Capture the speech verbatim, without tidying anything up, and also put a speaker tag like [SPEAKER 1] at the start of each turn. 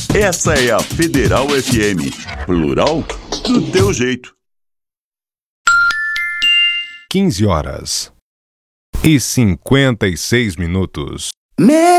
[SPEAKER 1] Essa é a Federal F M, plural do teu jeito.
[SPEAKER 2] quinze horas e cinquenta e seis minutos.
[SPEAKER 3] Me